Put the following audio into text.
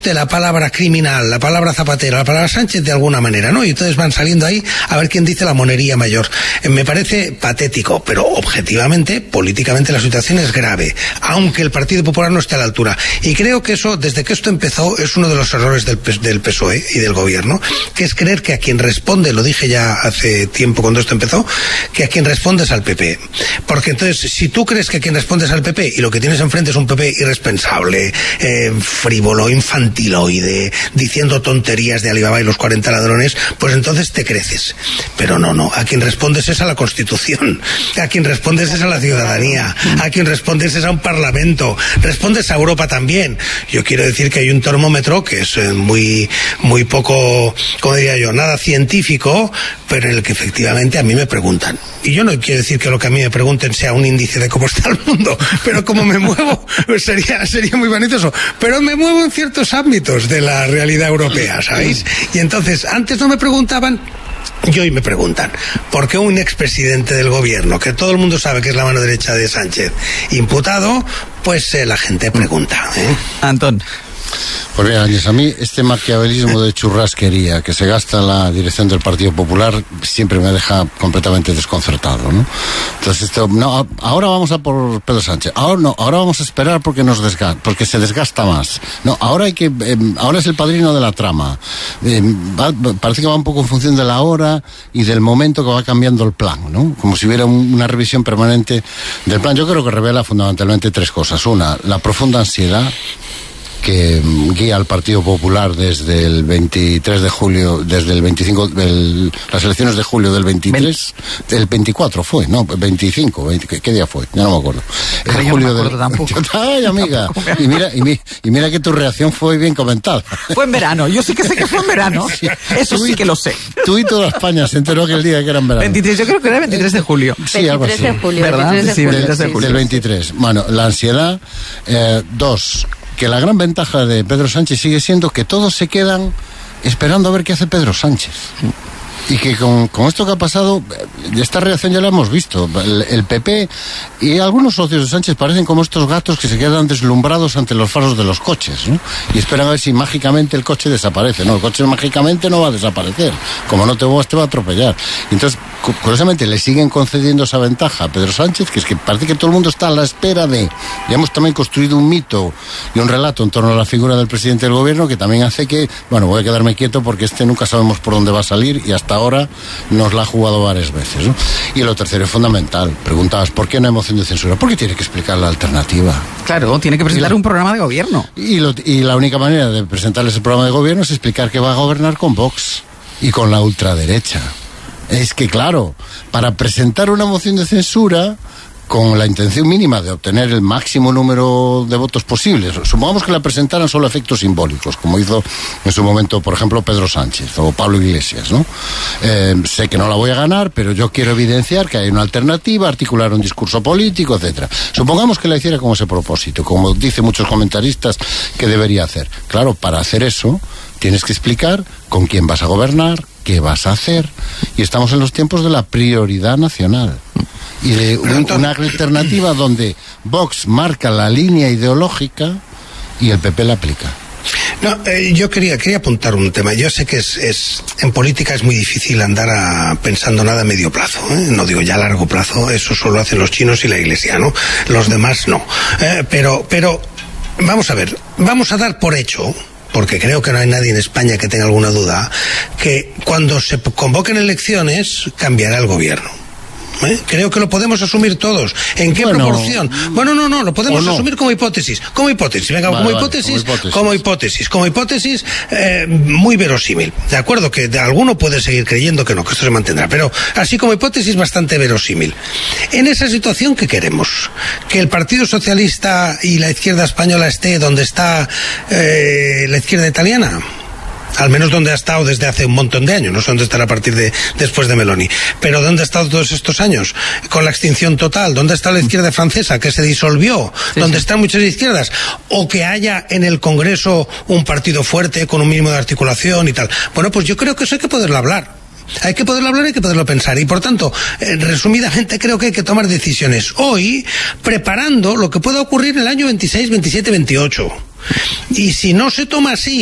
la palabra criminal, la palabra Zapatero, la palabra Sánchez de alguna manera, ¿no? Y entonces van saliendo ahí a ver quién dice la monería mayor. Me parece patético, pero objetivamente, políticamente la situación es grave, aunque el Partido Popular no esté a la altura. Y creo que eso, desde que esto empezó, es uno de los errores del PSOE y del gobierno, que es creer que a quien responde, lo dije ya hace tiempo cuando esto empezó, que a quien responde es al PP. Porque entonces, si tú crees que a quien responde es al PP y lo que tienes enfrente es un PP irresponsable, frívolo, infantil, diciendo tonterías de Alibaba y los 40 ladrones, pues entonces te creces. Pero no, a quien respondes es a la Constitución, a quien respondes es a la ciudadanía, a quien respondes es a un parlamento, respondes a Europa también. Yo quiero decir que hay un termómetro que es muy poco, como diría yo, nada científico, pero en el que efectivamente a mí me preguntan. Y yo no quiero decir que lo que a mí me pregunten sea un índice de cómo está el mundo, pero como me muevo, pues sería muy vanitoso. Pero me muevo en ciertos ámbitos de la realidad europea, ¿sabéis? Y entonces, antes no me preguntaban, y hoy me preguntan, ¿por qué un expresidente del gobierno, que todo el mundo sabe que es la mano derecha de Sánchez, imputado? Pues la gente pregunta, Antón. Pues mira, Áñez, a mí este maquiavelismo de churrasquería que se gasta en la dirección del Partido Popular siempre me deja completamente desconcertado, ¿no? Entonces ahora vamos a por Pedro Sánchez, ahora vamos a esperar porque se desgasta más, no, ahora es el padrino de la trama, parece que va un poco en función de la hora y del momento que va cambiando el plan, ¿no? Como si hubiera una revisión permanente del plan. Yo creo que revela fundamentalmente tres cosas. Una, la profunda ansiedad que guía al Partido Popular desde el 23 de julio, desde el 25, las elecciones de julio del 23, el 24 fue, no, 25, ¿qué día fue? Ya no me acuerdo. El julio no me acuerdo tampoco. Ay, amiga, y mira que tu reacción fue bien comentada. Fue en verano, yo sí que sé que fue en verano, sí. Eso sí que lo sé. Tú y toda España se enteró que el día que era en verano. 23, yo creo que era el 23 de julio. Sí, algo así. 23 de julio, ¿verdad? 23 de julio, sí, Del 23. Bueno, la ansiedad. Dos, que la gran ventaja de Pedro Sánchez sigue siendo que todos se quedan esperando a ver qué hace Pedro Sánchez. Y que con esto que ha pasado, esta reacción ya la hemos visto. El PP y algunos socios de Sánchez parecen como estos gatos que se quedan deslumbrados ante los faros de los coches, ¿no? Y esperan a ver si mágicamente el coche desaparece. No, el coche mágicamente no va a desaparecer. Como no te muevas, te va a atropellar. Y entonces, curiosamente, le siguen concediendo esa ventaja a Pedro Sánchez, que es que parece que todo el mundo está a la espera de... Ya hemos también construido un mito y un relato en torno a la figura del presidente del gobierno que también hace que, bueno, voy a quedarme quieto porque nunca sabemos por dónde va a salir y hasta ahora nos la ha jugado varias veces, ¿no? Y lo tercero es fundamental. Preguntabas, ¿por qué no hay moción de censura? Porque tiene que explicar la alternativa. Claro, tiene que presentar un programa de gobierno. Y la única manera de presentarles el programa de gobierno es explicar que va a gobernar con Vox y con la ultraderecha. Es que, claro, para presentar una moción de censura con la intención mínima de obtener el máximo número de votos posibles, supongamos que la presentaran solo a efectos simbólicos, como hizo en su momento, por ejemplo, Pedro Sánchez o Pablo Iglesias, ¿no? Sé que no la voy a ganar, pero yo quiero evidenciar que hay una alternativa, articular un discurso político, etcétera. Supongamos que la hiciera con ese propósito, como dicen muchos comentaristas que debería hacer. Claro, para hacer eso tienes que explicar con quién vas a gobernar, qué vas a hacer, y estamos en los tiempos de la prioridad nacional. Y de una alternativa donde Vox marca la línea ideológica y el PP la aplica. No, yo quería apuntar un tema. Yo sé que en política es muy difícil andar pensando nada a medio plazo, ¿eh? No digo ya a largo plazo, eso solo hacen los chinos y la Iglesia, ¿no? Los demás no. Pero vamos a ver, vamos a dar por hecho, porque creo que no hay nadie en España que tenga alguna duda, que cuando se convoquen elecciones cambiará el gobierno. Creo que lo podemos asumir todos. ¿En qué proporción? Bueno, no, lo podemos asumir como hipótesis. Venga, como hipótesis, muy verosímil. De acuerdo, que alguno puede seguir creyendo que no, que esto se mantendrá, pero así como hipótesis bastante verosímil. En esa situación, ¿qué queremos? Que el Partido Socialista y la izquierda española esté donde está la izquierda italiana. Al menos donde ha estado desde hace un montón de años, no sé dónde estará a partir de después de Meloni, pero ¿dónde ha estado todos estos años? Con la extinción total, ¿dónde está la izquierda francesa que se disolvió? ¿Dónde están muchas izquierdas? O que haya en el Congreso un partido fuerte con un mínimo de articulación y tal. Bueno, pues yo creo que eso hay que poderlo hablar. Hay que poderlo hablar, hay que poderlo pensar. Y por tanto, resumidamente, creo que hay que tomar decisiones hoy, preparando lo que pueda ocurrir en el año 26, 27, 28. Y si no se toma así,